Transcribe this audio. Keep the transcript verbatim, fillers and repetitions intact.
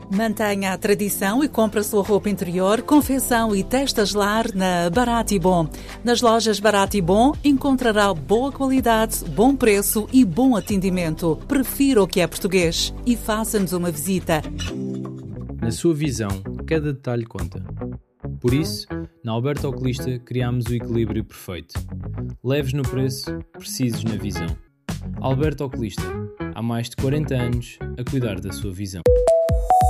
Mantenha a tradição e compre a sua roupa interior, confecção e testas lar na Barato e Bom. Nas lojas Barato e Bom encontrará boa qualidade, bom preço e bom atendimento. Prefira o que é português e faça-nos uma visita. Na sua visão, cada detalhe conta. Por isso, na Alberto Oculista criámos o equilíbrio perfeito. Leves no preço, precisos na visão. Alberto Oculista, há mais de quarenta anos a cuidar da sua visão.